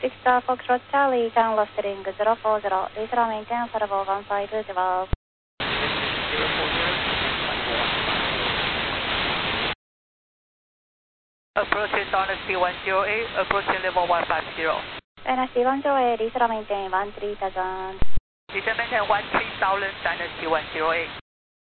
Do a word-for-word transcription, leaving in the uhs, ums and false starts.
Victor Foxtrot Charlie, Channel Lostering zero four zero, Lisa maintain Saravo one five zero. Approaching Dynasty one zero eight, approaching level one five zero. Dynasty one zero eight, Lisa maintain one three thousand. Lisa maintain one three thousand, Dynasty one zero eight.